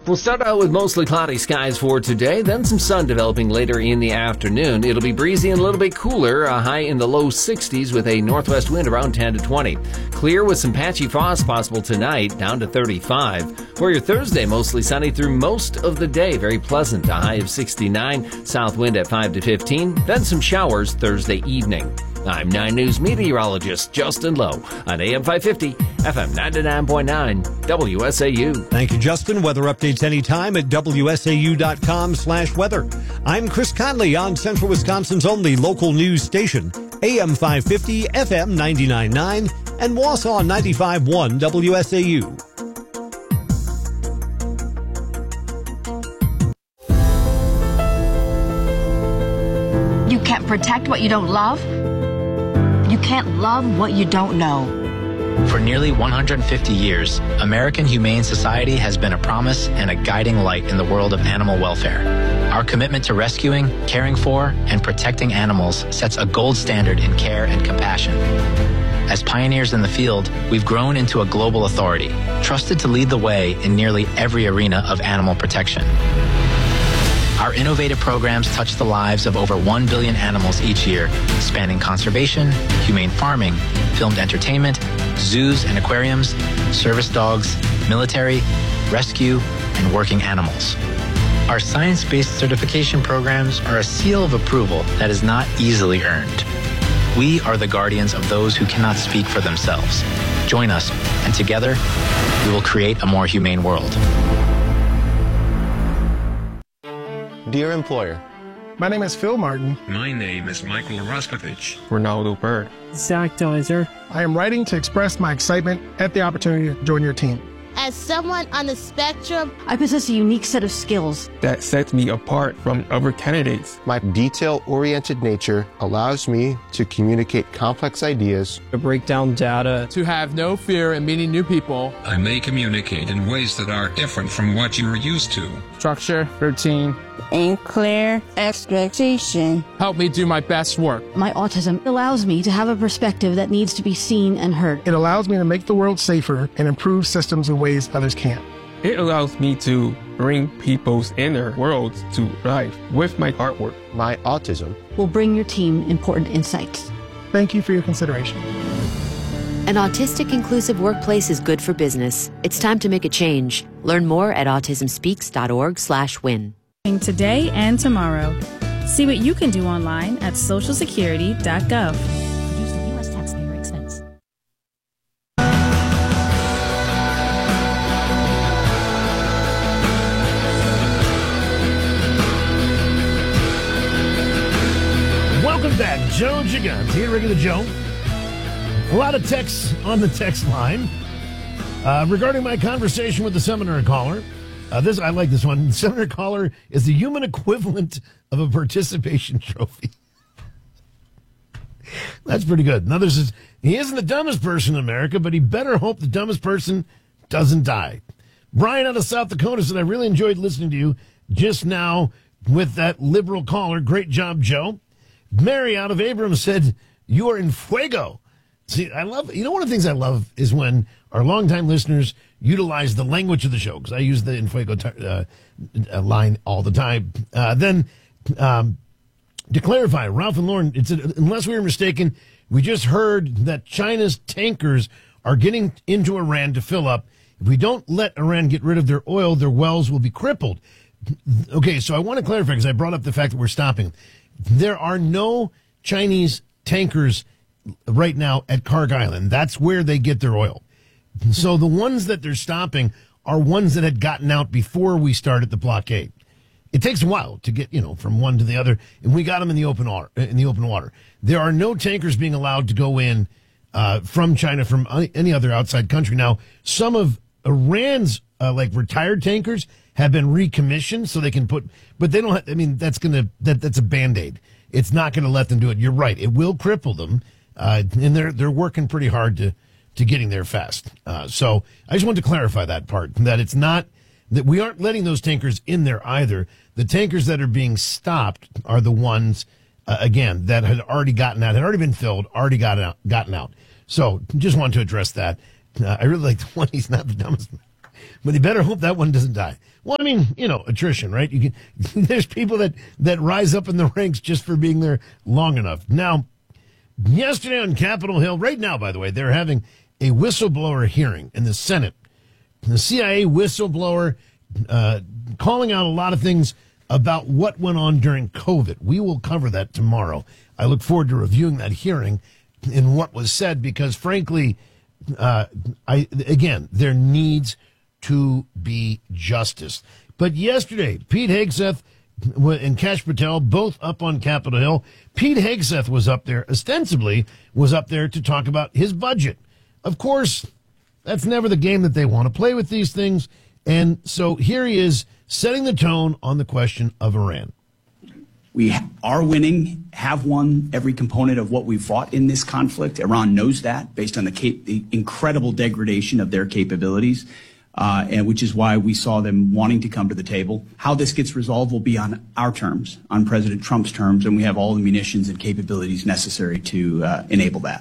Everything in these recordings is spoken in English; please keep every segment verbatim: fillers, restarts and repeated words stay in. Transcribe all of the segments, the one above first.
We'll start out with mostly cloudy skies for today, then some sun developing later in the afternoon. It'll be breezy and a little bit cooler, a high in the low sixties with a northwest wind around ten to twenty. Clear with some patchy frost possible tonight, down to thirty-five. For your Thursday, mostly sunny through most of the day. Very pleasant, a high of sixty-nine, south wind at five to fifteen, then some showers Thursday evening. I'm nine News meteorologist Justin Lowe on A M five fifty, F M ninety-nine point nine, W S A U. Thank you, Justin. Weather updates anytime at W S A U dot com slash weather. I'm Chris Conley on Central Wisconsin's only local news station, A M five fifty, F M ninety-nine point nine, and Wausau ninety-five point one W S A U. You can't protect what you don't love. You can't love what you don't know. For nearly one hundred fifty years, American Humane Society has been a promise and a guiding light in the world of animal welfare. Our commitment to rescuing, caring for, and protecting animals sets a gold standard in care and compassion. As pioneers in the field, we've grown into a global authority, trusted to lead the way in nearly every arena of animal protection. Our innovative programs touch the lives of over one billion animals each year, spanning conservation, humane farming, filmed entertainment, zoos and aquariums, service dogs, military, rescue, and working animals. Our science-based certification programs are a seal of approval that is not easily earned. We are the guardians of those who cannot speak for themselves. Join us, and together, we will create a more humane world. Dear employer, my name is Phil Martin. My name is Michael Raskovich. Ronaldo Bird. Zach Deiser. I am writing to express my excitement at the opportunity to join your team. As someone on the spectrum, I possess a unique set of skills that sets me apart from other candidates. My detail-oriented nature allows me to communicate complex ideas, to break down data, to have no fear in meeting new people. I may communicate in ways that are different from what you are used to. Structure, routine, and clear expectation. Help me do my best work. My autism allows me to have a perspective that needs to be seen and heard. It allows me to make the world safer and improve systems in ways others can't. It allows me to bring people's inner worlds to life with my artwork. My autism will bring your team important insights. Thank you for your consideration. An autistic inclusive workplace is good for business. It's time to make a change. Learn more at autism speaks dot org slash win. Today and tomorrow. See what you can do online at social security dot gov. Produced at U S taxpayer expense. Welcome back. Joe Gigant here, regular Joe. A lot of texts on the text line uh, regarding my conversation with the seminar caller. Uh, this I like this one. The seminar caller is the human equivalent of a participation trophy. That's pretty good. Another says, he isn't the dumbest person in America, but he better hope the dumbest person doesn't die. Brian out of South Dakota said, I really enjoyed listening to you just now with that liberal caller. Great job, Joe. Mary out of Abrams said, you are in fuego. See, I love, you know, one of the things I love is when our longtime listeners utilize the language of the show, because I use the in fuego t- uh, line all the time. Uh, then, um, to clarify, Ralph and Lauren, it's a, unless we were mistaken, we just heard that China's tankers are getting into Iran to fill up. If we don't let Iran get rid of their oil, their wells will be crippled. Okay, so I want to clarify, because I brought up the fact that we're stopping. There are no Chinese tankers right now at Karg Island. That's where they get their oil. So the ones that they're stopping are ones that had gotten out before we started the blockade. It takes a while to get, you know, from one to the other, and we got them in the open water. In the open water, there are no tankers being allowed to go in uh, from China, from any other outside country. Now, some of Iran's uh, like retired tankers have been recommissioned, so they can put, but they don't. Have, I mean, that's gonna that that's a Band-Aid. It's not going to let them do it. You're right; it will cripple them, uh, and they're they're working pretty hard to. to getting there fast. Uh, so I just wanted to clarify that part, that it's not, that we aren't letting those tankers in there either. The tankers that are being stopped are the ones, uh, again, that had already gotten out, had already been filled, already got out, gotten out. So just wanted to address that. Uh, I really like the one, he's not the dumbest. But you better hope that one doesn't die. Well, I mean, you know, attrition, right? You can. There's people that, that rise up in the ranks just for being there long enough. Now, yesterday on Capitol Hill, right now, by the way, they're having a whistleblower hearing in the Senate. The C I A whistleblower uh, calling out a lot of things about what went on during COVID. We will cover that tomorrow. I look forward to reviewing that hearing and what was said because, frankly, uh, I again, there needs to be justice. But yesterday, Pete Hegseth and Kash Patel both up on Capitol Hill. Pete Hegseth was up there, ostensibly was up there to talk about his budget. Of course, that's never the game that they want to play with these things. And so here he is setting the tone on the question of Iran. We are winning, have won every component of what we fought in this conflict. Iran knows that based on the, cap- the incredible degradation of their capabilities. Uh, and which is why we saw them wanting to come to the table. How this gets resolved will be on our terms, on President Trump's terms, and we have all the munitions and capabilities necessary to uh, enable that.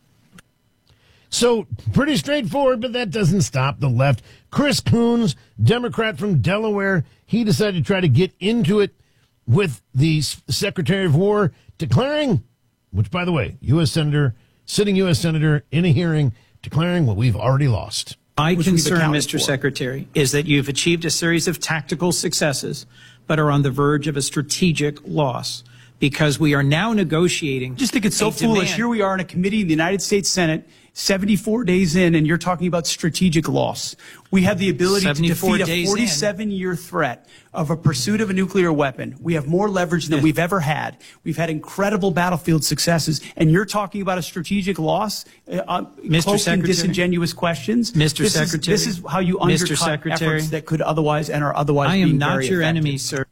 So pretty straightforward, but that doesn't stop the left. Chris Coons, Democrat from Delaware, he decided to try to get into it with the Secretary of War declaring, which, by the way, U S Senator, sitting U S Senator in a hearing, declaring what we've already lost. My concern, Mister Secretary, is that you've achieved a series of tactical successes, but are on the verge of a strategic loss because we are now negotiating. I just think it's so foolish. Here we are in a committee in the United States Senate, seventy-four days in, and you're talking about strategic loss. We have the ability to defeat a forty-seven-year threat of a pursuit of a nuclear weapon. We have more leverage than we've ever had. We've had incredible battlefield successes, and you're talking about a strategic loss? Uh, Mister Secretary, disingenuous questions? Mister This Secretary, is, this is how you Mister undercut Secretary, efforts that could otherwise and are otherwise I being am not very your effective. enemy, sir.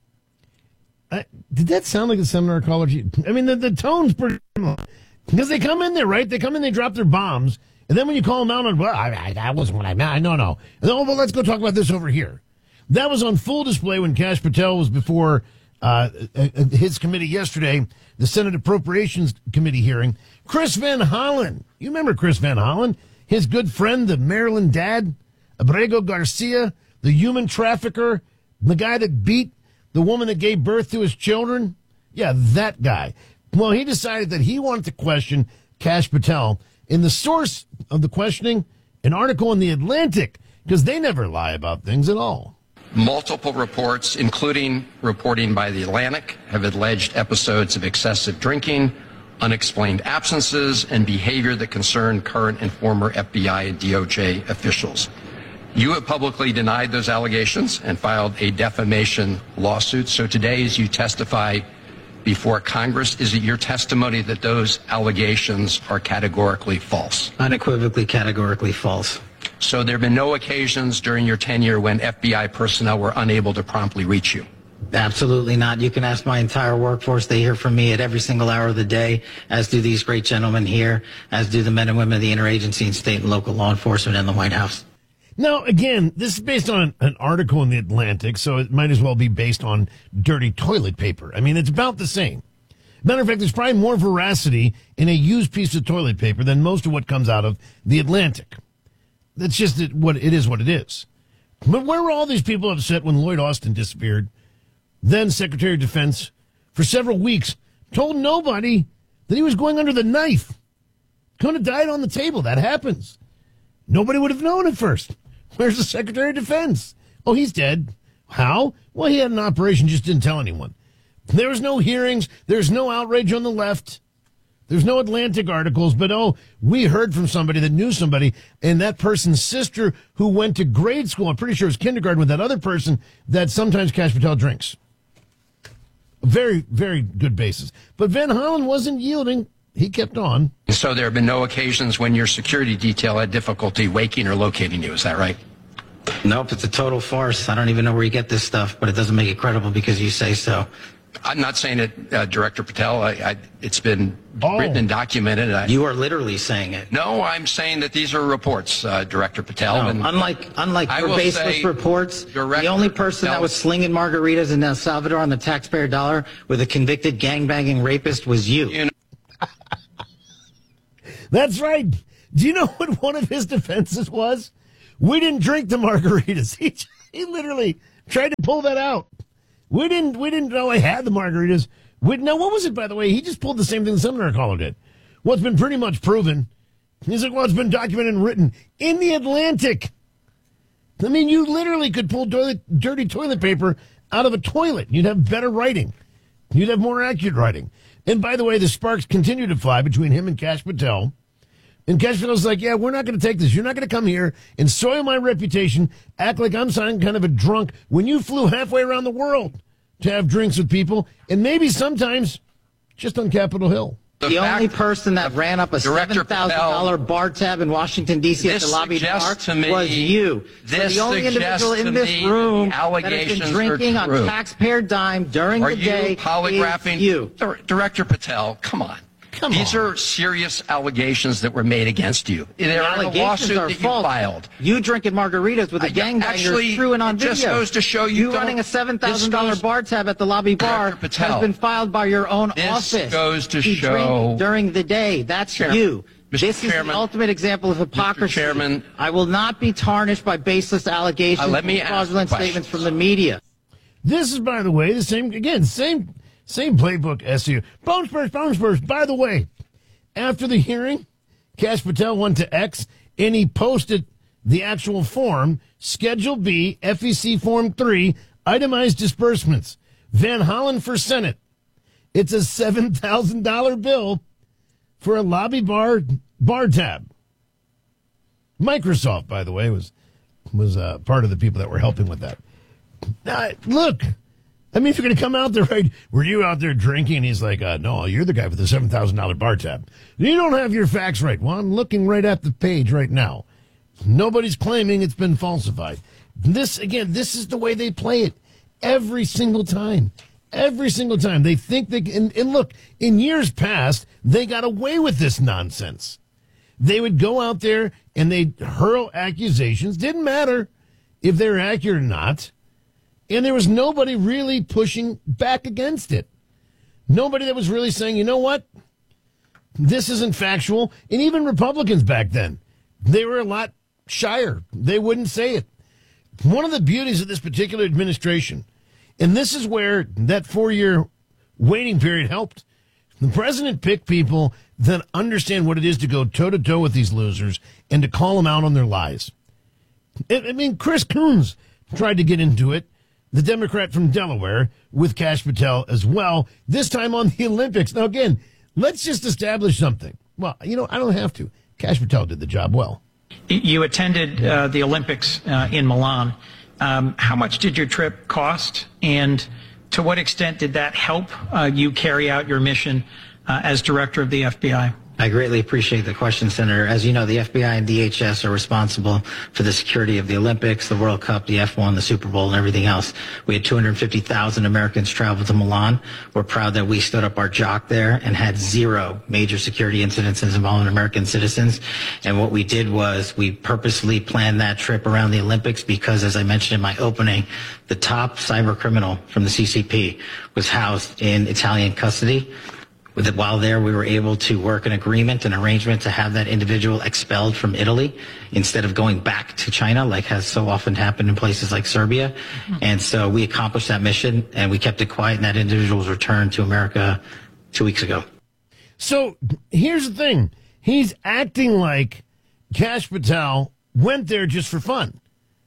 I, did that sound like a seminar college? I mean, the, the tone's pretty similar. Because they come in there, right? They come in, they drop their bombs. And then when you call them out on, well, I, I, that wasn't what I meant. No, no. And then, oh, well, let's go talk about this over here. That was on full display when Kash Patel was before uh, his committee yesterday, the Senate Appropriations Committee hearing. Chris Van Hollen. You remember Chris Van Hollen? His good friend, the Maryland dad, Abrego Garcia, the human trafficker, the guy that beat the woman that gave birth to his children. Yeah, that guy. Well, he decided that he wanted to question Kash Patel. In the source of the questioning, an article in The Atlantic, because they never lie about things at all. Multiple reports, including reporting by The Atlantic, have alleged episodes of excessive drinking, unexplained absences, and behavior that concern current and former F B I and D O J officials. You have publicly denied those allegations and filed a defamation lawsuit. So today, as you testify before Congress, is it your testimony that those allegations are categorically false? Unequivocally, categorically false. So there have been no occasions during your tenure when F B I personnel were unable to promptly reach you? Absolutely not. You can ask my entire workforce. They hear from me at every single hour of the day, as do these great gentlemen here, as do the men and women of the interagency and state and local law enforcement in the White House. Now, again, this is based on an article in The Atlantic, so it might as well be based on dirty toilet paper. I mean, it's about the same. Matter of fact, there's probably more veracity in a used piece of toilet paper than most of what comes out of The Atlantic. That's just what it is what it is. But where were all these people upset when Lloyd Austin disappeared? Then Secretary of Defense, for several weeks, told nobody that he was going under the knife. Could have died on the table. That happens. Nobody would have known at first. Where's the Secretary of Defense? Oh, he's dead. How? Well, he had an operation, just didn't tell anyone. There was no hearings. There's no outrage on the left. There's no Atlantic articles. But, oh, we heard from somebody that knew somebody, and that person's sister who went to grade school, I'm pretty sure it was kindergarten, with that other person that sometimes Kash Patel drinks. Very, very good basis. But Van Hollen wasn't yielding. He kept on. So there have been no occasions when your security detail had difficulty waking or locating you. Is that right? Nope, it's a total farce. I don't even know where you get this stuff, but it doesn't make it credible because you say so. I'm not saying it, uh, Director Patel. I, I, it's been oh. written and documented. I, you are literally saying it. No, I'm saying that these are reports, uh, Director Patel. No, and unlike unlike I your baseless reports, Director the only person Patel, that was slinging margaritas in El Salvador on the taxpayer dollar with a convicted gangbanging rapist was you. you know, That's right. Do you know what one of his defenses was? We didn't drink the margaritas. He, he literally tried to pull that out. We didn't, we didn't know I had the margaritas. We, now, what was it, by the way? He just pulled the same thing the seminar caller did. What's been pretty much proven. He's like, well, it's been documented and written in the Atlantic. I mean, you literally could pull toilet, dirty toilet paper out of a toilet. You'd have better writing. You'd have more accurate writing. And by the way, the sparks continue to fly between him and Kash Patel. And Kash Patel's like, yeah, we're not going to take this. You're not going to come here and soil my reputation, act like I'm some kind of a drunk when you flew halfway around the world to have drinks with people, and maybe sometimes just on Capitol Hill. The, the only person that ran up a seven thousand dollars bar tab in Washington, D C at the lobby bar was you. This so the only individual in this room that has been drinking on taxpayer dime during are the day you polygraphing is you. Director Patel, come on. Come These on. are serious allegations that were made against you. They're the in a lawsuit are that you false. filed. You drinking margaritas with a I, gangbangers actually, through and on it video. just goes to show you, you running a seven thousand dollars bar tab at the lobby bar Patel, has been filed by your own this office. goes to you show during the day. That's Chairman, you. Mister This Chairman, is the ultimate example of hypocrisy. Mister Chairman, I will not be tarnished by baseless allegations uh, let me and fraudulent ask statements from the media. This is, by the way, the same, again, same same playbook S U. Bone Spurs, Bone Spurs. By the way, after the hearing, Kash Patel went to X and he posted the actual form, Schedule B, F E C Form three, itemized disbursements. Van Hollen for Senate. It's a seven thousand dollars bill for a lobby bar bar tab. Microsoft, by the way, was was uh, part of the people that were helping with that. Uh, look, I mean, if you're going to come out there, right, were you out there drinking? He's like, uh, no, you're the guy with the seven thousand dollars bar tab. You don't have your facts right. Well, I'm looking right at the page right now. Nobody's claiming it's been falsified. This, again, this is the way they play it every single time. Every single time. They think they can, and, and look, in years past, they got away with this nonsense. They would go out there and they'd hurl accusations. Didn't matter if they were accurate or not. And there was nobody really pushing back against it. Nobody that was really saying, you know what? This isn't factual. And even Republicans back then, they were a lot shyer. They wouldn't say it. One of the beauties of this particular administration, and this is where that four-year waiting period helped, the president picked people that understand what it is to go toe-to-toe with these losers and to call them out on their lies. I mean, Chris Coons tried to get into it, the Democrat from Delaware, with Kash Patel as well, this time on the Olympics. Now, again, let's just establish something. Well, you know, I don't have to. Kash Patel did the job well. You attended uh, the Olympics uh, in Milan. Um, how much did your trip cost, and to what extent did that help uh, you carry out your mission uh, as director of the F B I? I greatly appreciate the question, Senator. As you know, the F B I and D H S are responsible for the security of the Olympics, the World Cup, the F one, the Super Bowl, and everything else. We had two hundred fifty thousand Americans travel to Milan. We're proud that we stood up our jock there and had zero major security incidents involving American citizens. And what we did was we purposely planned that trip around the Olympics because, as I mentioned in my opening, the top cyber criminal from the C C P was housed in Italian custody. With it, while there, we were able to work an agreement, an arrangement to have that individual expelled from Italy instead of going back to China, like has so often happened in places like Serbia. Mm-hmm. And so we accomplished that mission, and we kept it quiet, and that individual was returned to America two weeks ago. So here's the thing. He's acting like Kash Patel went there just for fun.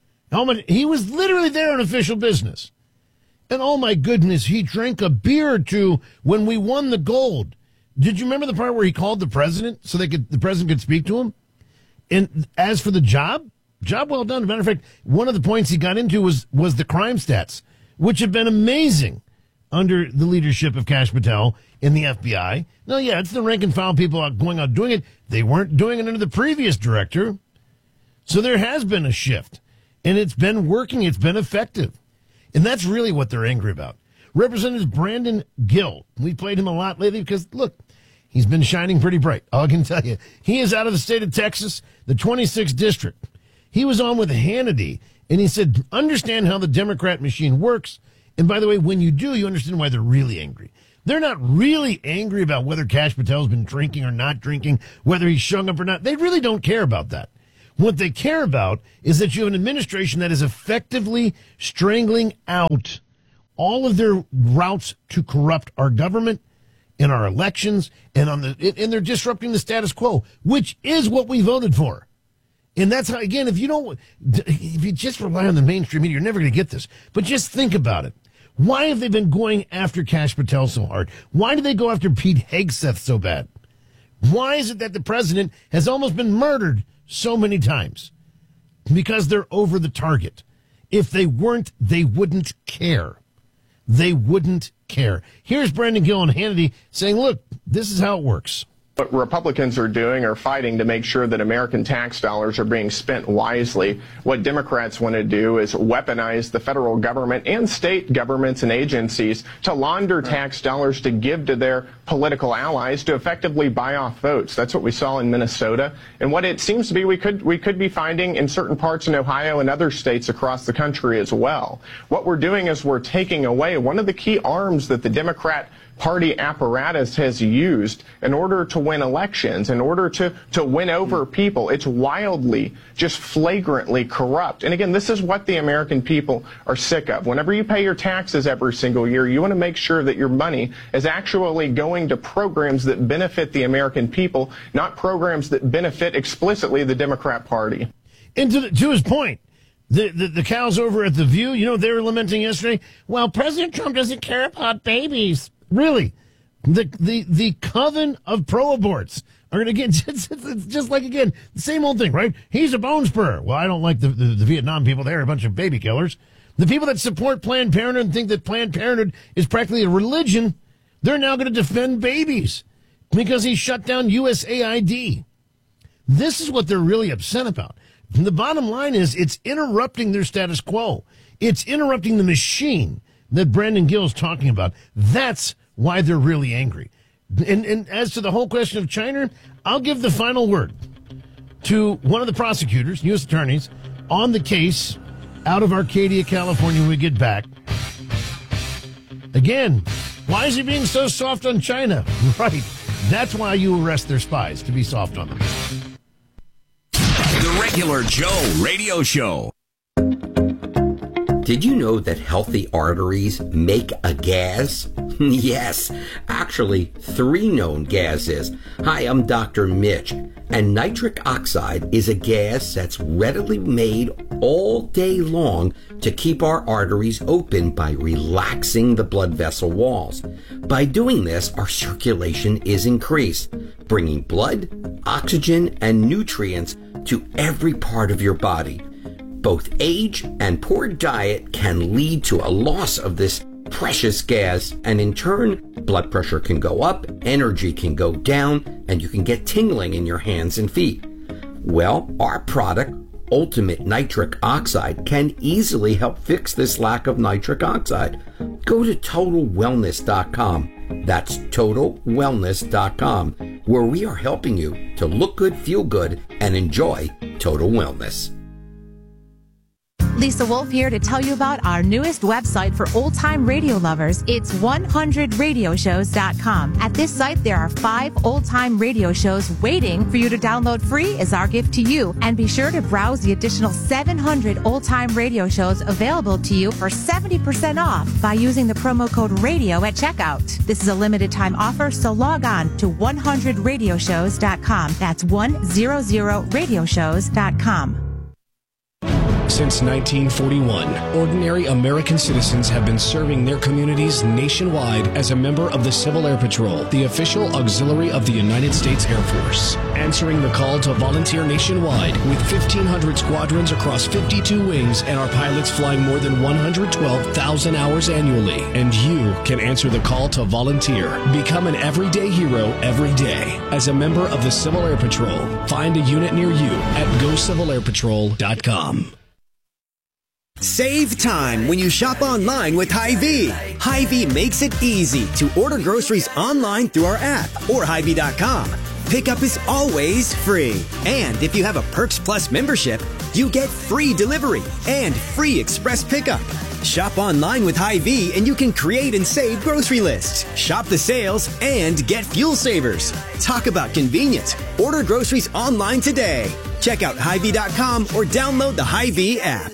He was literally there on official business. And oh my goodness, he drank a beer or two when we won the gold. Did you remember the part where he called the president so they could the president could speak to him? And as for the job, job well done. As a matter of fact, one of the points he got into was was the crime stats, which have been amazing under the leadership of Kash Patel in the F B I. Now, yeah, it's the rank and file people out going out doing it. They weren't doing it under the previous director. So there has been a shift, and it's been working. It's been effective. And that's really what they're angry about. Representative Brandon Gill, we played him a lot lately because, look, he's been shining pretty bright. All I can tell you, he is out of the state of Texas, the twenty-sixth district. He was on with Hannity, and he said, understand how the Democrat machine works. And by the way, when you do, you understand why they're really angry. They're not really angry about whether Kash Patel's been drinking or not drinking, whether he's showing up or not. They really don't care about that. What they care about is that you have an administration that is effectively strangling out all of their routes to corrupt our government and our elections, and on the and they're disrupting the status quo, which is what we voted for. And that's how, again, if you don't, if you just rely on the mainstream media, you're never going to get this. But just think about it. Why have they been going after Kash Patel so hard? Why do they go after Pete Hegseth so bad? Why is it that the president has almost been murdered so many times? Because they're over the target. If they weren't, they wouldn't care. They wouldn't care. Here's Brendan Gill and Hannity saying, look, this is how it works. What Republicans are doing are fighting to make sure that American tax dollars are being spent wisely. What Democrats want to do is weaponize the federal government and state governments and agencies to launder tax dollars to give to their political allies to effectively buy off votes. That's what we saw in Minnesota. And what it seems to be we could we could be finding in certain parts in Ohio and other states across the country as well. What we're doing is we're taking away one of the key arms that the Democrat Party apparatus has used in order to win elections, in order to, to win over people. It's wildly, just flagrantly corrupt. And again, this is what the American people are sick of. Whenever you pay your taxes every single year, you want to make sure that your money is actually going to programs that benefit the American people, not programs that benefit explicitly the Democrat Party. And to, the, to his point, The, the the cows over at The View, you know, they were lamenting yesterday, well, President Trump doesn't care about babies. Really? The the the coven of pro-aborts are going to get, it's, it's just like, again, the same old thing, right? He's a bone spur. Well, I don't like the, the, the Vietnam people. They're a bunch of baby killers. The people that support Planned Parenthood and think that Planned Parenthood is practically a religion, they're now going to defend babies because he shut down U S A I D. This is what they're really upset about. And the bottom line is it's interrupting their status quo. It's interrupting the machine that Brandon Gill is talking about. That's why they're really angry. And, and as to the whole question of China, I'll give the final word to one of the prosecutors, U S attorneys, on the case out of Arcadia, California when we get back. Again, why is he being so soft on China? Right. That's why you arrest their spies, to be soft on them. The Regular Joe Radio Show. Did you know that healthy arteries make a gas? Yes, actually, three known gases. Hi, I'm Doctor Mitch, and nitric oxide is a gas that's readily made all day long to keep our arteries open by relaxing the blood vessel walls. By doing this, our circulation is increased, bringing blood, oxygen, and nutrients to every part of your body. Both age and poor diet can lead to a loss of this precious gas, and in turn, blood pressure can go up, energy can go down, and you can get tingling in your hands and feet. Well, our product, Ultimate Nitric Oxide, can easily help fix this lack of nitric oxide. Go to total wellness dot com. That's total wellness dot com, where we are helping you to look good, feel good, and enjoy total wellness. Lisa Wolf here to tell you about our newest website for old-time radio lovers. It's one hundred radio shows dot com. At this site, there are five old-time radio shows waiting for you to download free as our gift to you. And be sure to browse the additional seven hundred old-time radio shows available to you for seventy percent off by using the promo code RADIO at checkout. This is a limited-time offer, so log on to one hundred radio shows dot com. That's one hundred radio shows dot com. Since nineteen forty-one, ordinary American citizens have been serving their communities nationwide as a member of the Civil Air Patrol, the official auxiliary of the United States Air Force. Answering the call to volunteer nationwide with fifteen hundred squadrons across fifty-two wings and our pilots flying more than one hundred twelve thousand hours annually. And you can answer the call to volunteer. Become an everyday hero every day as a member of the Civil Air Patrol. Find a unit near you at go civil air patrol dot com. Save time when you shop online with Hy-Vee. Hy-Vee makes it easy to order groceries online through our app or Hy Vee dot com. Pickup is always free. And if you have a Perks Plus membership, you get free delivery and free express pickup. Shop online with Hy-Vee and you can create and save grocery lists. Shop the sales and get fuel savers. Talk about convenience. Order groceries online today. Check out Hy Vee dot com or download the Hy-Vee app.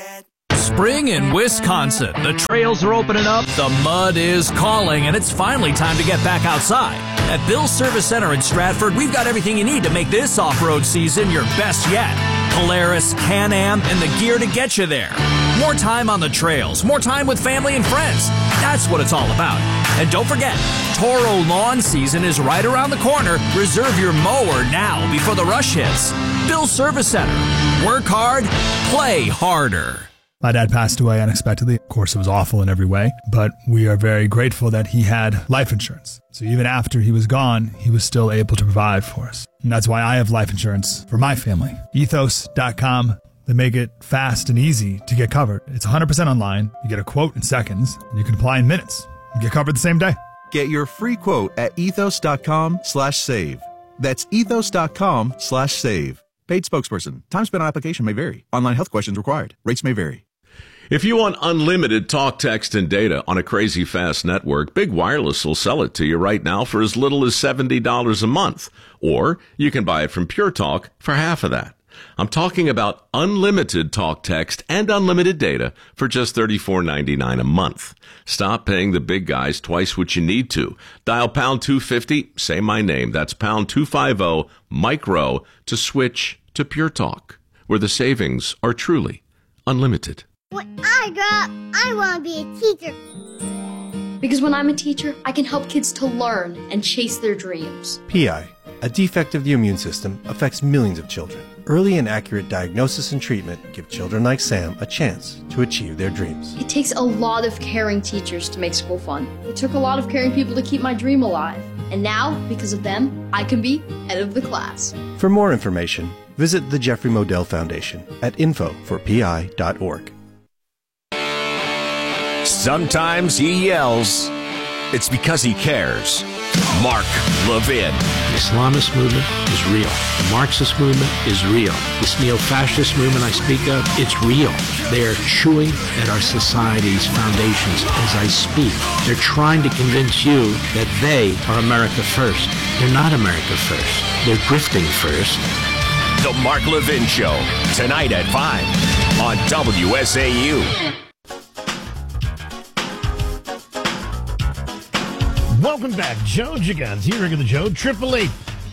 Spring in Wisconsin. The trails are opening up, the mud is calling, and it's finally time to get back outside. At Bill's Service Center in Stratford, we've got everything you need to make this off-road season your best yet. Polaris, Can-Am, and the gear to get you there. More time on the trails, more time with family and friends. That's what it's all about. And don't forget, Toro lawn season is right around the corner. Reserve your mower now before the rush hits. Bill's Service Center. Work hard, play harder. My dad passed away unexpectedly. Of course, it was awful in every way, but we are very grateful that he had life insurance. So even after he was gone, he was still able to provide for us. And that's why I have life insurance for my family. ethos dot com. They make it fast and easy to get covered. It's one hundred percent online. You get a quote in seconds, and you can apply in minutes. You get covered the same day. Get your free quote at ethos dot com slash save. That's ethos dot com slash save. Paid spokesperson. Time spent on application may vary. Online health questions required. Rates may vary. If you want unlimited talk, text, and data on a crazy fast network, Big Wireless will sell it to you right now for as little as seventy dollars a month. Or you can buy it from Pure Talk for half of that. I'm talking about unlimited talk, text, and unlimited data for just thirty-four ninety-nine a month. Stop paying the big guys twice what you need to. Dial pound two fifty, say my name. That's pound two fifty, micro, to switch to Pure Talk, where the savings are truly unlimited. When I grow up, I want to be a teacher. Because when I'm a teacher, I can help kids to learn and chase their dreams. P I, a defect of the immune system, affects millions of children. Early and accurate diagnosis and treatment give children like Sam a chance to achieve their dreams. It takes a lot of caring teachers to make school fun. It took a lot of caring people to keep my dream alive. And now, because of them, I can be head of the class. For more information, visit the Jeffrey Modell Foundation at info for p i dot org. Sometimes he yells. It's because he cares. Mark Levin. The Islamist movement is real. The Marxist movement is real. This neo-fascist movement I speak of, it's real. They are chewing at our society's foundations as I speak. They're trying to convince you that they are America first. They're not America first. They're drifting first. The Mark Levin Show, tonight at five on W S A U. Welcome back. Joe Gigans here, Rick of the Joe. eight eight eight,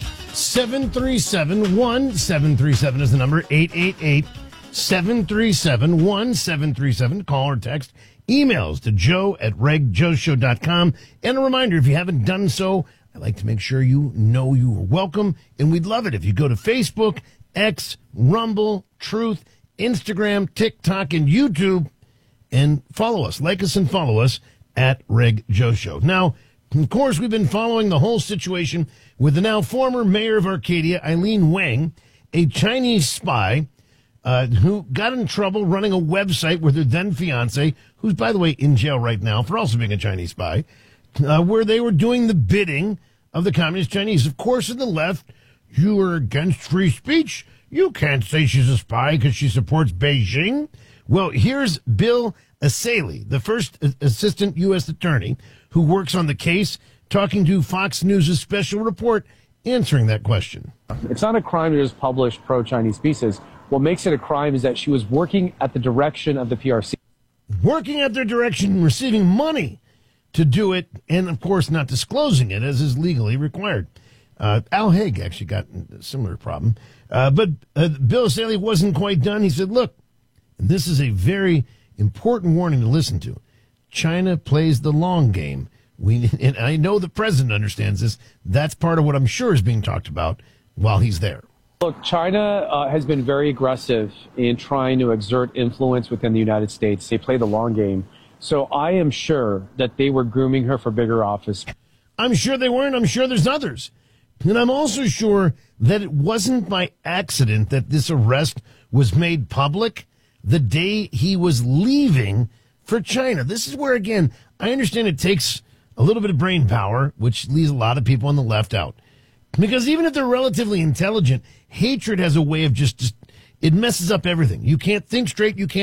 seven three seven, one seven three seven is the number. eight eight eight, seven three seven, one seven three seven. Call or text. Emails to joe at reg joe show dot com. And a reminder, if you haven't done so, I'd like to make sure you know you are welcome. And we'd love it if you go to Facebook, X, Rumble, Truth, Instagram, TikTok, and YouTube and follow us. Like us and follow us at Reg Joe Show. Now, of course, we've been following the whole situation with the now former mayor of Arcadia, Eileen Wang, a Chinese spy uh, who got in trouble running a website with her then fiance, who's, by the way, in jail right now for also being a Chinese spy, uh, where they were doing the bidding of the Communist Chinese. Of course, in the left, you are against free speech. You can't say she's a spy because she supports Beijing. Well, here's Bill Asalee, the first assistant U S attorney who works on the case, talking to Fox News' special report, answering that question. It's not a crime to just publish pro-Chinese pieces. What makes it a crime is that she was working at the direction of the P R C. Working at their direction and receiving money to do it, and, of course, not disclosing it, as is legally required. Uh, Al Haig actually got a similar problem. Uh, but uh, Bill Asalee wasn't quite done. He said, look, and this is a very important warning to listen to. China plays the long game. We, and I know the president understands this. That's part of what I'm sure is being talked about while he's there. Look, China uh, has been very aggressive in trying to exert influence within the United States. They play the long game. So I am sure that they were grooming her for bigger office. I'm sure they weren't. I'm sure there's others. And I'm also sure that it wasn't by accident that this arrest was made public the day he was leaving for China. This is where, again, I understand it takes a little bit of brain power, which leaves a lot of people on the left out. Because even if they're relatively intelligent, hatred has a way of just, just it messes up everything. You can't think straight. You can't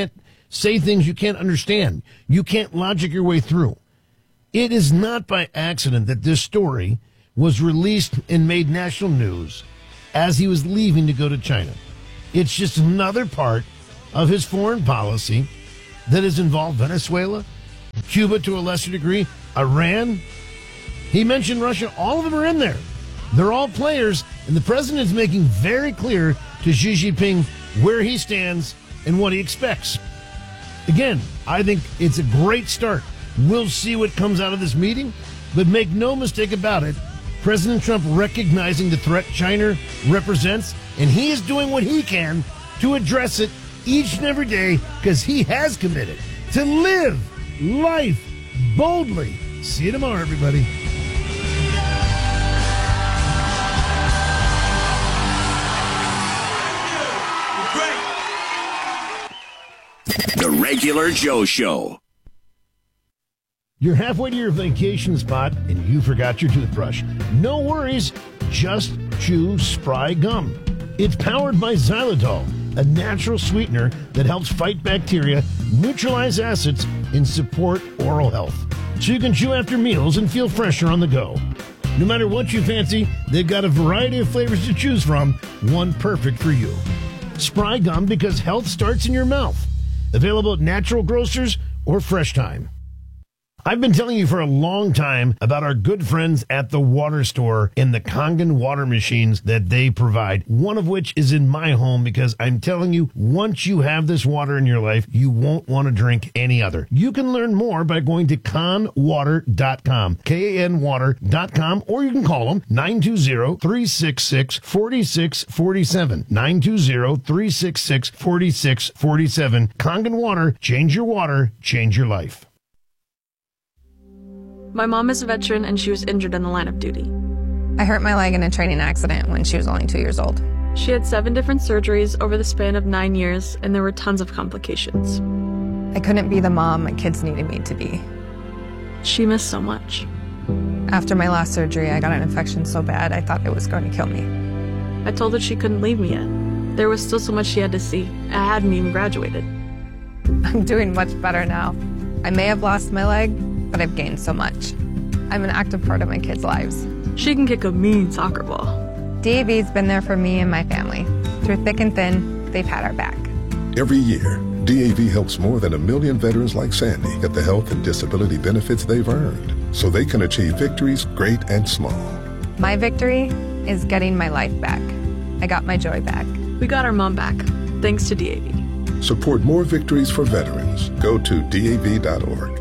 say things you can't understand. You can't logic your way through. It is not by accident that this story was released and made national news as he was leaving to go to China. It's just another part of his foreign policy that has involved Venezuela, Cuba to a lesser degree, Iran. He mentioned Russia. All of them are in there. They're all players, and the president is making very clear to Xi Jinping where he stands and what he expects. Again, I think it's a great start. We'll see what comes out of this meeting, but make no mistake about it, President Trump recognizing the threat China represents, and he is doing what he can to address it each and every day because he has committed to live life boldly. See you tomorrow, everybody. The Regular Joe Show. You're halfway to your vacation spot and you forgot your toothbrush. No worries, just chew Spry Gum. It's powered by xylitol, a natural sweetener that helps fight bacteria, neutralize acids, and support oral health. So you can chew after meals and feel fresher on the go. No matter what you fancy, they've got a variety of flavors to choose from, one perfect for you. Spry Gum, because health starts in your mouth. Available at natural grocers or Fresh Time. I've been telling you for a long time about our good friends at the Water Store and the Kangen water machines that they provide, one of which is in my home because I'm telling you, once you have this water in your life, you won't want to drink any other. You can learn more by going to kan water dot com, K A N water dot com, or you can call them nine two zero, three six six, four six four seven, nine two zero, three six six, four six four seven. Kangen Water, change your water, change your life. My mom is a veteran and she was injured in the line of duty. I hurt my leg in a training accident when she was only two years old. She had seven different surgeries over the span of nine years, and there were tons of complications. I couldn't be the mom my kids needed me to be. She missed so much. After my last surgery, I got an infection so bad I thought it was going to kill me. I told her she couldn't leave me yet. There was still so much she had to see. I hadn't even graduated. I'm doing much better now. I may have lost my leg, but I've gained so much. I'm an active part of my kids' lives. She can kick a mean soccer ball. D A V's been there for me and my family. Through thick and thin, they've had our back. Every year, D A V helps more than a million veterans like Sandy get the health and disability benefits they've earned so they can achieve victories great and small. My victory is getting my life back. I got my joy back. We got our mom back, thanks to D A V. Support more victories for veterans. Go to D A V dot org.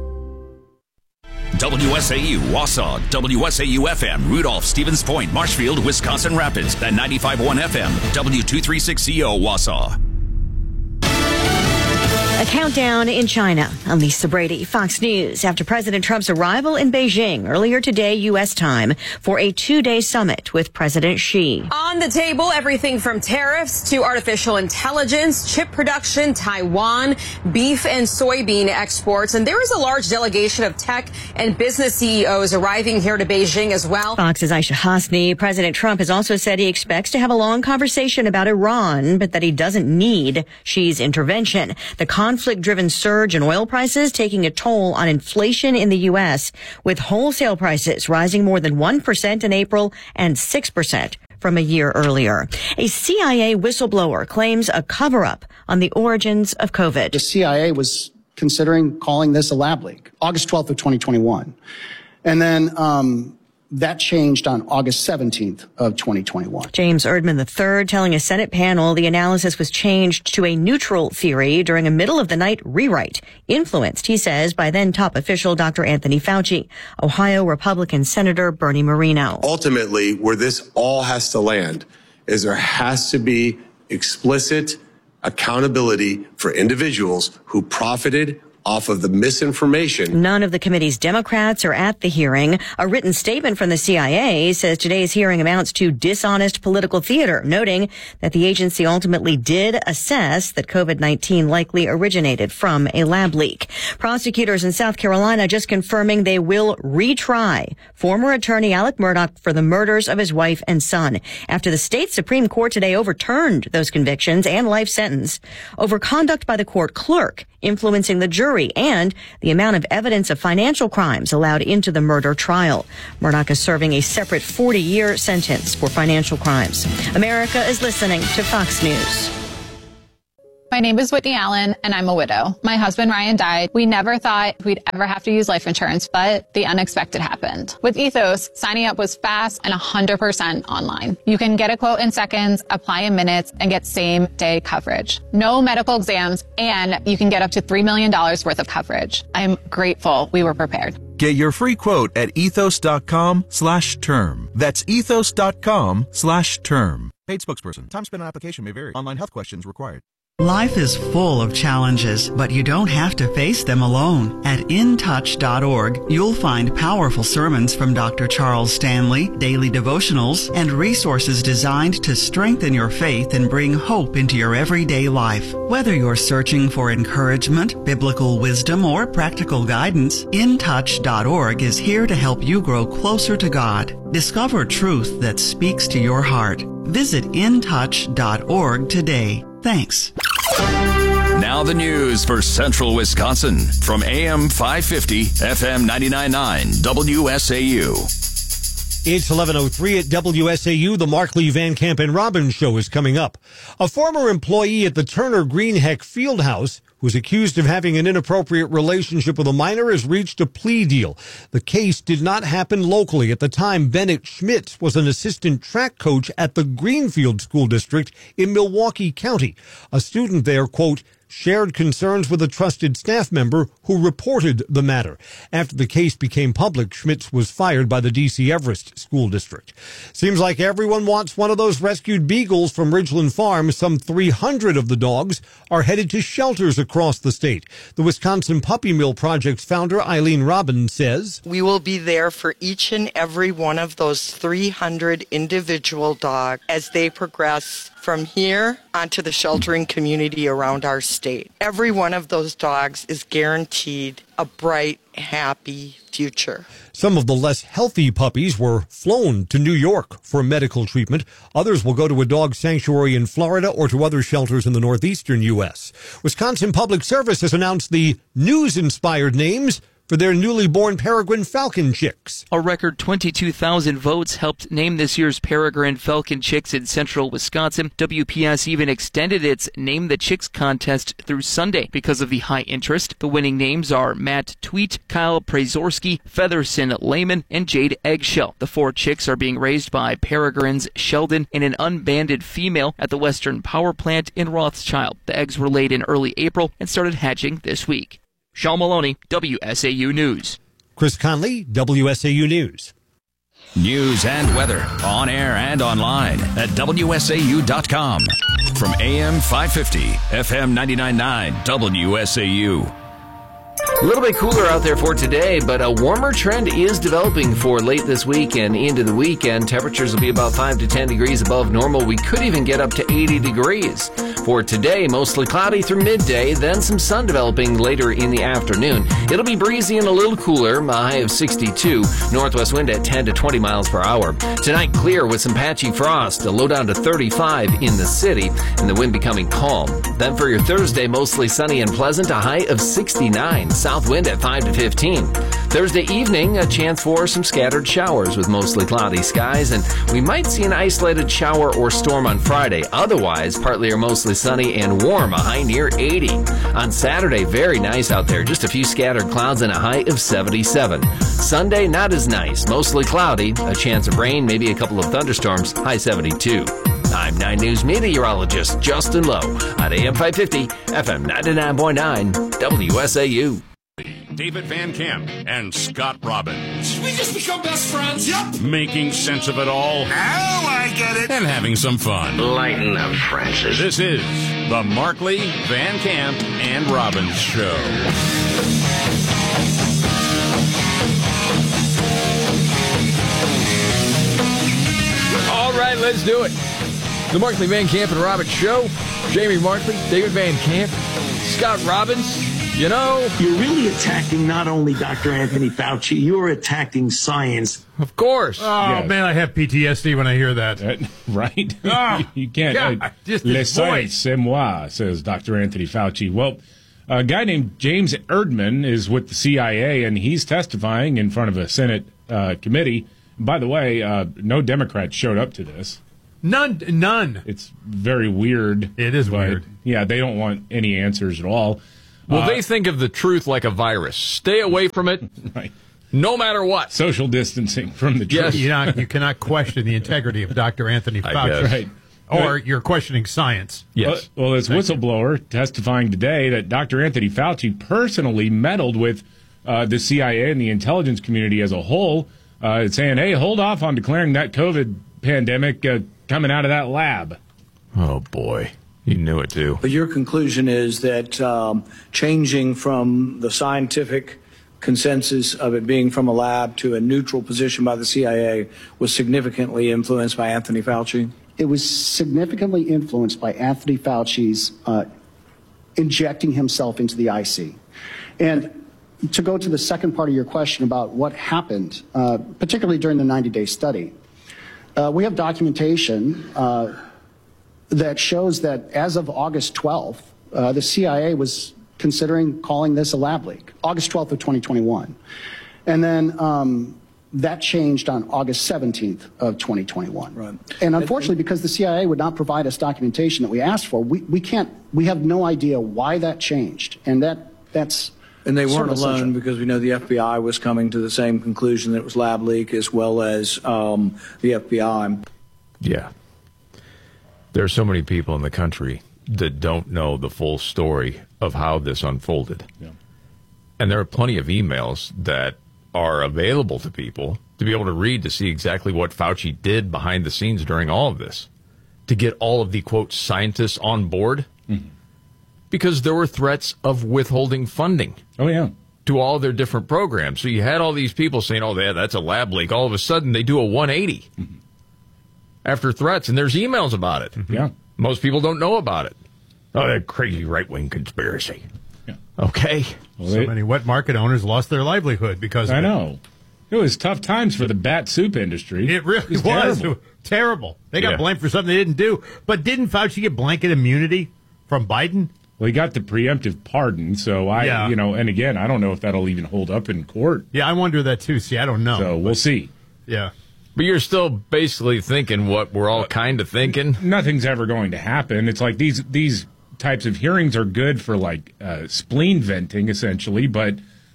W S A U, Wausau, W S A U F M, Rudolph, Stevens Point, Marshfield, Wisconsin Rapids, and ninety-five point one F M, W two thirty-six C O, Wausau. A countdown in China. I'm Lisa Brady, Fox News. After President Trump's arrival in Beijing earlier today, U S time, for a two-day summit with President Xi. On the table, everything from tariffs to artificial intelligence, chip production, Taiwan, beef and soybean exports. And there is a large delegation of tech and business C E Os arriving here to Beijing as well. Fox's Aisha Hasni. President Trump has also said he expects to have a long conversation about Iran, but that he doesn't need Xi's intervention. The conflict-driven surge in oil prices taking a toll on inflation in the U S, with wholesale prices rising more than one percent in April and six percent from a year earlier. A C I A whistleblower claims a cover-up on the origins of COVID. The C I A was considering calling this a lab leak, August twelfth of twenty twenty-one. And then um, that changed on August seventeenth of twenty twenty-one. James Erdman the third telling a Senate panel the analysis was changed to a neutral theory during a middle-of-the-night rewrite, influenced, he says, by then top official Doctor Anthony Fauci, Ohio Republican Senator Bernie Moreno. Ultimately, where this all has to land is there has to be explicit accountability for individuals who profited off of the misinformation. None of the committee's Democrats are at the hearing. A written statement from the C I A says today's hearing amounts to dishonest political theater, noting that the agency ultimately did assess that COVID nineteen likely originated from a lab leak. Prosecutors in South Carolina just confirming they will retry former attorney Alec Murdaugh for the murders of his wife and son after the state Supreme Court today overturned those convictions and life sentence over conduct by the court clerk influencing the jury and the amount of evidence of financial crimes allowed into the murder trial. Murdaugh is serving a separate forty-year sentence for financial crimes. America is listening to Fox News. My name is Whitney Allen, and I'm a widow. My husband, Ryan, died. We never thought we'd ever have to use life insurance, but the unexpected happened. With Ethos, signing up was fast and one hundred percent online. You can get a quote in seconds, apply in minutes, and get same-day coverage. No medical exams, and you can get up to three million dollars worth of coverage. I'm grateful we were prepared. Get your free quote at ethos.com slash term. That's ethos.com slash term. Paid spokesperson. Time spent on application may vary. Online health questions required. Life is full of challenges, but you don't have to face them alone. At in touch dot org, you'll find powerful sermons from Doctor Charles Stanley, daily devotionals, and resources designed to strengthen your faith and bring hope into your everyday life. Whether you're searching for encouragement, biblical wisdom, or practical guidance, in touch dot org is here to help you grow closer to God. Discover truth that speaks to your heart. Visit in touch dot org today. Thanks. Now the news for Central Wisconsin from A M five fifty, F M ninety-nine point nine, W S A U. It's eleven oh three at W S A U. The Markley, Van Camp, and Robbins show is coming up. A former employee at the Turner Greenheck Fieldhouse who's accused of having an inappropriate relationship with a minor has reached a plea deal. The case did not happen locally. At the time, Bennett Schmitz was an assistant track coach at the Greenfield School District in Milwaukee County. A student there, quote, shared concerns with a trusted staff member who reported the matter. After the case became public, Schmitz was fired by the D C Everest School District. Seems like everyone wants one of those rescued beagles from Ridgeland Farm. Some three hundred of the dogs are headed to shelters across the state. The Wisconsin Puppy Mill Project's founder, Eileen Robbins, says, we will be there for each and every one of those three hundred individual dogs as they progress from here onto the sheltering community around our state. Every one of those dogs is guaranteed a bright, happy future. Some of the less healthy puppies were flown to New York for medical treatment. Others will go to a dog sanctuary in Florida or to other shelters in the northeastern U S. Wisconsin Public Service has announced the news-inspired names for their newly born peregrine falcon chicks. A record twenty-two thousand votes helped name this year's peregrine falcon chicks in central Wisconsin. W P S even extended its Name the Chicks contest through Sunday because of the high interest. The winning names are Matt Tweet, Kyle Prazorski, Featherson Lehman, and Jade Eggshell. The four chicks are being raised by peregrines Sheldon and an unbanded female at the Western Power Plant in Rothschild. The eggs were laid in early April and started hatching this week. Sean Maloney, W S A U News. Chris Conley, W S A U News. News and weather on air and online at W S A U dot com. From A M five fifty, F M ninety-nine point nine, W S A U. A little bit cooler out there for today, but a warmer trend is developing for late this week and into the weekend. Temperatures will be about five to ten degrees above normal. We could even get up to eighty degrees. For today, mostly cloudy through midday, then some sun developing later in the afternoon. It'll be breezy and a little cooler, a high of sixty-two. Northwest wind at ten to twenty miles per hour. Tonight, clear with some patchy frost, a low down to thirty-five in the city, and the wind becoming calm. Then for your Thursday, mostly sunny and pleasant, a high of sixty-nine. South wind at five to fifteen. Thursday evening, a chance for some scattered showers with mostly cloudy skies, and we might see an isolated shower or storm on Friday. Otherwise, partly or mostly sunny and warm, a high near eighty. On Saturday, very nice out there, just a few scattered clouds and a high of seventy-seven. Sunday, not as nice, mostly cloudy, a chance of rain, maybe a couple of thunderstorms, high seventy-two. I'm nine News meteorologist Justin Lowe at A M five fifty, F M ninety-nine point nine, W S A U. David Van Camp and Scott Robbins. We just become best friends. Yep. Making sense of it all. Now I get it. And having some fun. Lighten up, Francis. This is the Markley, Van Camp, and Robbins Show. Let's do it. The Markley, Van Camp, and Robbins Show. Jamie Markley, David Van Camp, Scott Robbins. You know, you're really attacking not only Doctor Anthony Fauci, you're attacking science. Of course. Oh, Yes. man, I have P T S D when I hear that. Uh, right? Oh, you can't. God, uh, just Le his science, voice. c'est moi, says Doctor Anthony Fauci. Well, a guy named James Erdman is with the C I A, and he's testifying in front of a Senate uh, committee. By the way, uh, no Democrats showed up to this. None. None. It's very weird. It is but, weird. Yeah, they don't want any answers at all. Well, Uh, they think of the truth like a virus. Stay away from it, right. no matter what. Social distancing from the truth. Yes. You, not, you cannot question the integrity of Doctor Anthony I Fauci. guess. Right. Or you're questioning science. Yes. Well, well, this whistleblower testifying today that Doctor Anthony Fauci personally meddled with uh, the C I A and the intelligence community as a whole, uh, saying, hey, hold off on declaring that COVID pandemic uh, coming out of that lab. Oh, boy. You knew it, too. But your conclusion is that um, changing from the scientific consensus of it being from a lab to a neutral position by the C I A was significantly influenced by Anthony Fauci? It was significantly influenced by Anthony Fauci's uh, injecting himself into the I C. And to go to the second part of your question about what happened, uh, particularly during the ninety-day study, uh, we have documentation uh, that shows that as of August twelfth, uh, the C I A was considering calling this a lab leak, August twelfth of twenty twenty-one. And then um, that changed on August seventeenth of twenty twenty-one. Right. And unfortunately, because the C I A would not provide us documentation that we asked for, we, we can't, we have no idea why that changed. And that that's And they sort weren't of alone essential. because we know the F B I was coming to the same conclusion that it was lab leak, as well as um, the F B I. Yeah. There are so many people in the country that don't know the full story of how this unfolded. Yeah. And there are plenty of emails that are available to people to be able to read to see exactly what Fauci did behind the scenes during all of this, to get all of the, quote, scientists on board, Mm-hmm. because there were threats of withholding funding. Oh, yeah. To all their different programs. So you had all these people saying, oh, yeah, that's a lab leak. All of a sudden, they do a one eighty Mm-hmm. after threats, and there's emails about it. Mm-hmm. Yeah. Most people don't know about it. Oh, that crazy right-wing conspiracy. Yeah. Okay. Well, So they- many wet market owners lost their livelihood because of I it. know. It was tough times for the bat soup industry. It really was. terrible. It was terrible. They got Yeah. blamed for something they didn't do. But didn't Fauci get blanket immunity from Biden? Well, he got the preemptive pardon, so I, Yeah. you know, and again, I don't know if that'll even hold up in court. Yeah, I wonder that too. See, I don't know. So we'll see. Yeah. But you're still basically thinking what we're all kind of thinking. Nothing's ever going to happen. It's like these these types of hearings are good for like uh, spleen venting, essentially, but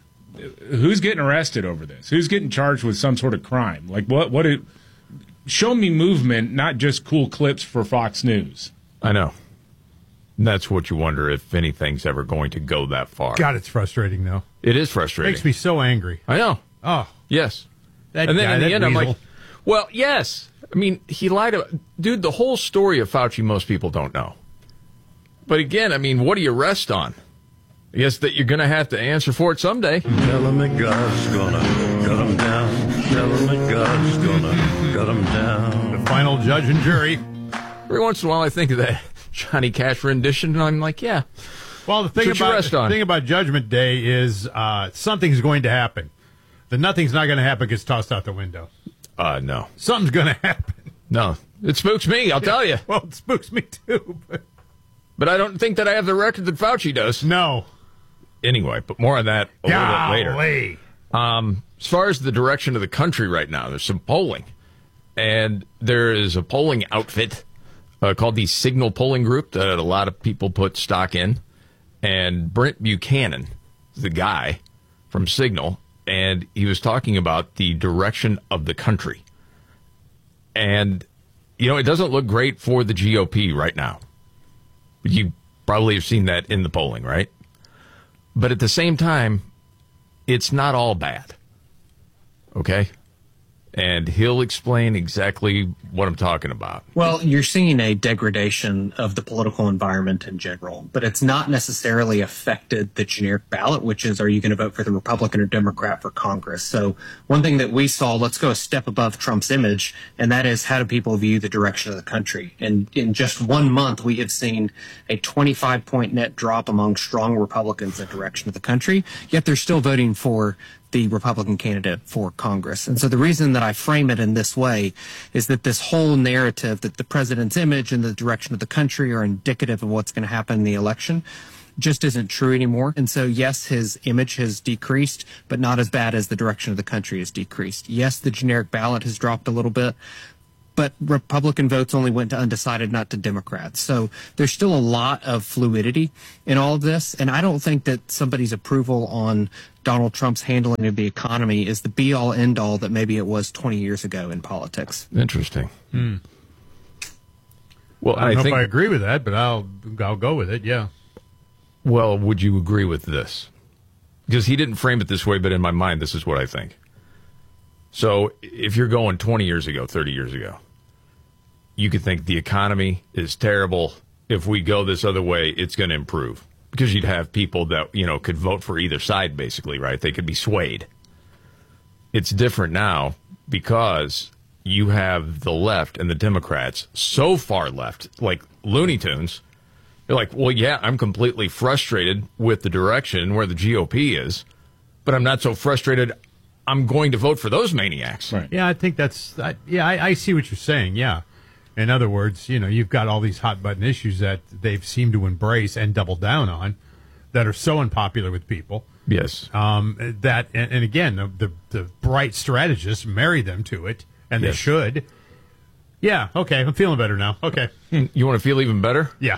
who's getting arrested over this? Who's getting charged with some sort of crime? Like what? What? It, show me movement, not just cool clips for Fox News. I know. And that's what you wonder if anything's ever going to go that far. God, it's frustrating, though. It is frustrating. Makes me so angry. I know. Oh. Yes. That and then guy, in the that end, I'm weasel. like, well, yes. I mean, he lied about... Dude, the whole story of Fauci, most people don't know. But again, I mean, what do you rest on? I guess that you're going to have to answer for it someday. Tell him that God's gonna cut him down. Tell him that God's gonna cut him down. The final judge and jury. Every once in a while, I think of that Johnny Cash rendition, and I'm like, yeah. Well, the thing That's what you about rest the on. thing about Judgment Day is uh, something's going to happen. The nothing's not going to happen gets tossed out the window. Uh, no. Something's going to happen. No. It spooks me, I'll tell you. Well, it spooks me too. But, but I don't think that I have the record that Fauci does. No. Anyway, but more on that a little bit later. Golly. Um, as far as the direction of the country right now, there's some polling. And there is a polling outfit uh, called the Signal Polling Group that a lot of people put stock in. And Brent Buchanan is the guy from Signal, and he was talking about the direction of the country. And, you know, it doesn't look great for the G O P right now. You probably have seen that in the polling, right? But at the same time, it's not all bad. Okay? and he'll explain exactly what I'm talking about. Well, you're seeing a degradation of the political environment in general, but it's not necessarily affected the generic ballot, which is, are you going to vote for the Republican or Democrat for Congress? So one thing that we saw, let's go a step above Trump's image, and that is, how do people view the direction of the country? And in just one month, we have seen a twenty-five point net drop among strong Republicans in the direction of the country, yet they're still voting for the Republican candidate for Congress. And so the reason that I frame it in this way is that this whole narrative that the president's image and the direction of the country are indicative of what's going to happen in the election just isn't true anymore. And so, yes, his image has decreased, but not as bad as the direction of the country has decreased. Yes, the generic ballot has dropped a little bit, but Republican votes only went to undecided, not to Democrats. So there's still a lot of fluidity in all of this. And I don't think that somebody's approval on Donald Trump's handling of the economy is the be-all, end-all that maybe it was twenty years ago in politics. Interesting. Hmm. Well, I don't I know think, if I agree with that, but I'll I'll go with it, yeah. Well, would you agree with this? Because he didn't frame it this way, but in my mind, this is what I think. So if you're going twenty years ago, thirty years ago, you could think the economy is terrible. If we go this other way, it's going to improve. Because you'd have people that, you know, could vote for either side, basically, right? They could be swayed. It's different now because you have the left and the Democrats so far left, like Looney Tunes. They're like, well, yeah, I'm completely frustrated with the direction where the G O P is, but I'm not so frustrated I'm going to vote for those maniacs. Right. Yeah, I think that's, I, yeah, I, I see what you're saying, yeah. In other words, you know, you've got all these hot button issues that they've seemed to embrace and double down on that are so unpopular with people. Yes. Um, that, and, and again, the, the, the bright strategists marry them to it, and Yes. they should. Yeah, okay, I'm feeling better now. Okay. You want to feel even better? Yeah.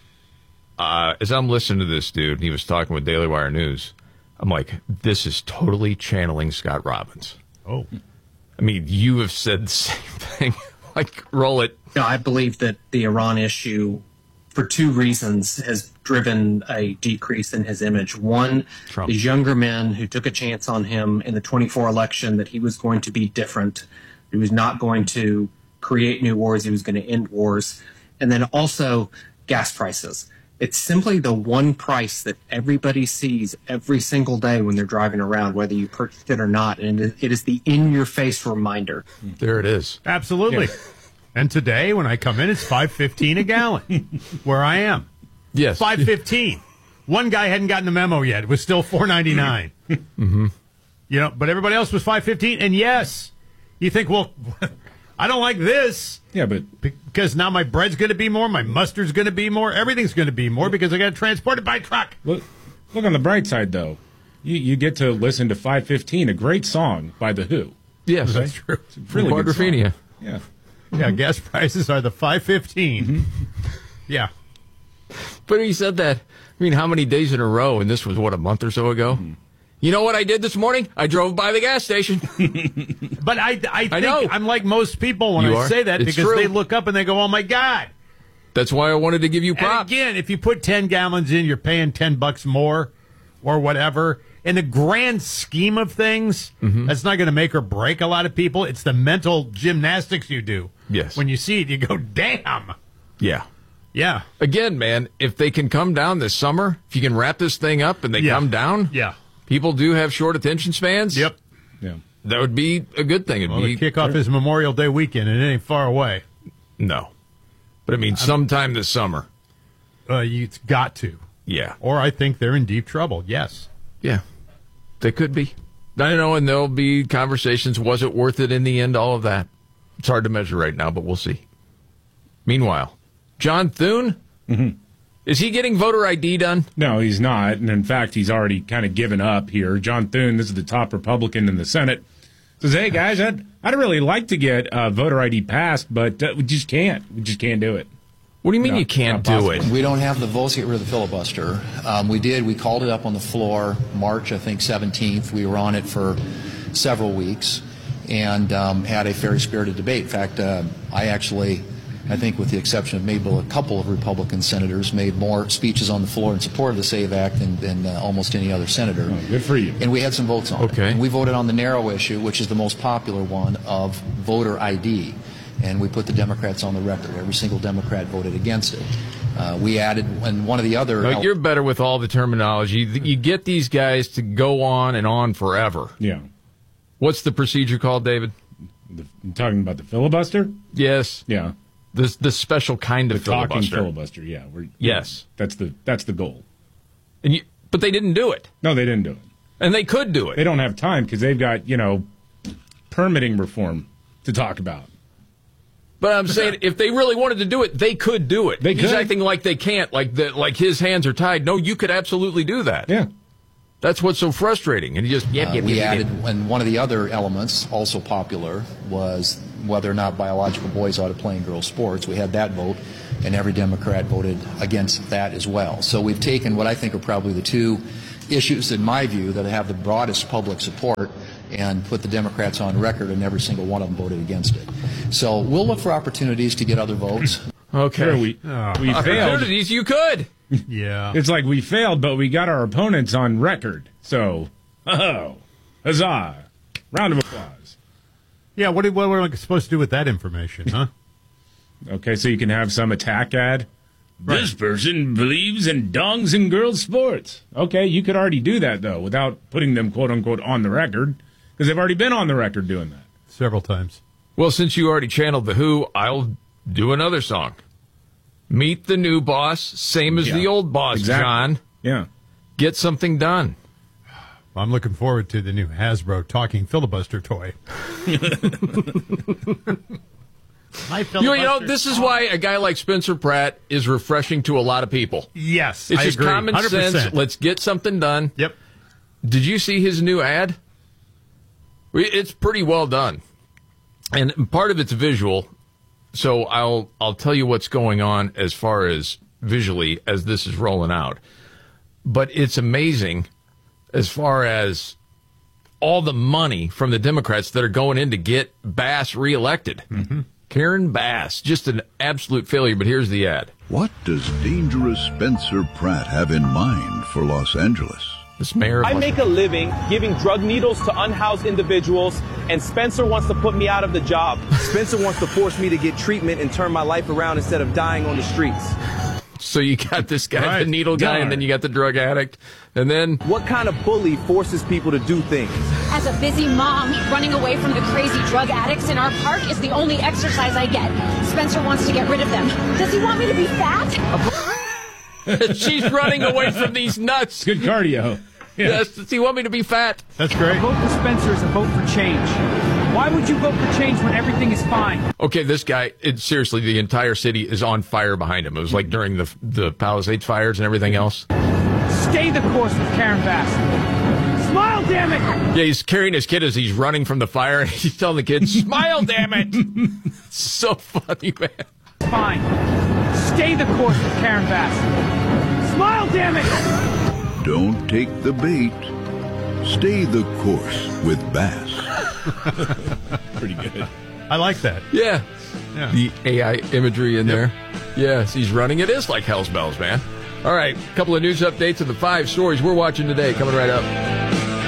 Uh, as I'm listening to this dude, he was talking with Daily Wire News, I'm like, this is totally channeling Scott Robbins. Oh. I mean, you have said the same thing. Like, roll it. No, I believe that the Iran issue, for two reasons, has driven a decrease in his image. One, Trump. these younger men who took a chance on him in the twenty-four election that he was going to be different. He was not going to create new wars. He was going to end wars. And then also gas prices. It's simply the one price that everybody sees every single day when they're driving around, whether you purchased it or not. And it is the in-your-face reminder. There it is. Absolutely. Yeah. And today, when I come in, it's five fifteen a gallon where I am. Yes. five fifteen. One guy hadn't gotten the memo yet. It was still four ninety-nine. Mm-hmm. You know, but everybody else was five fifteen. And yes, you think, well, I don't like this. Yeah, but because now my bread's going to be more, my mustard's going to be more, everything's going to be more because I got to transport it by truck. Look, look on the bright side, though. You you get to listen to five fifteen, a great song by The Who. Yes, that's true. It's a really good song. Quadrophenia. Yeah. Yeah, gas prices are the five fifteen. Mm-hmm. Yeah. But he said that, I mean, how many days in a row, and this was, what, a month or so ago? Mm-hmm. You know what I did this morning? I drove by the gas station. But I, I think I know. I'm like most people when You I are. say that It's because true. they look up and they go, oh, my God. That's why I wanted to give you And props. again, if you put ten gallons in, you're paying ten bucks more or whatever. In the grand scheme of things, Mhm. that's not going to make or break a lot of people. It's the mental gymnastics you do. Yes. When you see it, you go, damn. Yeah. Yeah. Again, man, if they can come down this summer, if you can wrap this thing up and they Yeah. come down, Yeah. people do have short attention spans. Yep. Yeah. That would be a good thing. It'd Well, be the kickoff is Memorial Day weekend, and it ain't far away. No. But I mean, sometime this summer. Uh, you, it's got to. Yeah. Or I think they're in deep trouble. Yes. Yeah. They could be. I know, and there'll be conversations. Was it worth it in the end? All of that. It's hard to measure right now, but we'll see. Meanwhile, John Thune, Mm-hmm. is he getting voter I D done? No, he's not. And in fact, he's already kind of given up here. John Thune, this is the top Republican in the Senate, says, hey, guys, I'd, I'd really like to get uh, voter I D passed, but uh, we just can't. We just can't do it. What do you mean No, you can't not do possible. it? We don't have the votes to get rid of the filibuster. Um, we did. We called it up on the floor March, I think, seventeenth. We were on it for several weeks and um, had a very spirited debate. In fact, uh, I actually I think with the exception of maybe a couple of Republican senators, made more speeches on the floor in support of the SAVE Act than, than uh, almost any other senator. Oh, good for you. And we had some votes on okay. it. And we voted on the narrow issue, which is the most popular one, of voter I D. And we put the Democrats on the record. Every single Democrat voted against it. Uh, we added, and one of the other... No, you're better with all the terminology. You get these guys to go on and on forever. Yeah. What's the procedure called, David? The, you're talking about the filibuster? Yes. Yeah. This the special kind of the filibuster. Talking filibuster, yeah. We're, yes. That's the that's the goal. And you, but they didn't do it. No, they didn't do it. And they could do it. They don't have time because they've got, you know, permitting reform to talk about. But I'm saying if they really wanted to do it, they could do it. They He's could. acting like they can't, like the, like his hands are tied. No, you could absolutely do that. Yeah. That's what's so frustrating. And you just, yep, Uh, yep, we yep, added, yep. and one of the other elements, also popular, was whether or not biological boys ought to play in girls' sports. We had that vote, and every Democrat voted against that as well. So we've taken what I think are probably the two issues, in my view, that have the broadest public support and put the Democrats on record, and every single one of them voted against it. So we'll look for opportunities to get other votes. Okay. Sure, we, oh. we failed. Opportunities you could. Yeah. It's like we failed, but we got our opponents on record. So, oh, huzzah. Round of applause. Yeah, what, what am I supposed to do with that information, huh? Okay, so you can have some attack ad. Right. This person believes in dongs and girls' sports. Okay, you could already do that, though, without putting them, quote-unquote, on the record, because they've already been on the record doing that. Several times. Well, since you already channeled The Who, I'll do another song. Meet the new boss, same as Yeah, the old boss, exactly. John. Yeah. Get something done. I'm looking forward to the new Hasbro talking filibuster toy. My You, you know, this is why a guy like Spencer Pratt is refreshing to a lot of people. Yes, It's I just agree. common one hundred percent. sense. Let's get something done. Yep. Did you see his new ad? It's pretty well done. And part of it's visual. So I'll I'll tell you what's going on as far as visually as this is rolling out. But it's amazing as far as all the money from the Democrats that are going in to get Bass reelected. Mm-hmm. Karen Bass, just an absolute failure, but here's the ad. What does dangerous Spencer Pratt have in mind for Los Angeles? This mayor of I Los- make a living giving drug needles to unhoused individuals, and Spencer wants to put me out of the job. Spencer wants to force me to get treatment and turn my life around instead of dying on the streets. So you got this guy, Right. the needle guy, Darn. and then you got the drug addict. And then... What kind of bully forces people to do things? As a busy mom, running away from the crazy drug addicts in our park is the only exercise I get. Spencer wants to get rid of them. Does he want me to be fat? She's running away from these nuts. Good cardio. Yeah. Yes, does he want me to be fat? That's great. A vote for Spencer is a vote for change. Why would you vote for change when everything is fine? Okay, this guy, it, seriously, the entire city is on fire behind him. It was like during the the Palisades fires and everything else. Stay the course with Karen Bass. Smile, damn it! Yeah, he's carrying his kid as he's running from the fire, and he's telling the kid, smile, damn it! It's so funny, man. Fine. Stay the course with Karen Bass. Smile, damn it! Don't take the bait. Stay the course with Bass. Pretty good. I like that. Yeah. Yeah. The A I imagery in there. Yes, he's running. It is like hell's bells, man. All right, a couple of news updates of the five stories we're watching today coming right up.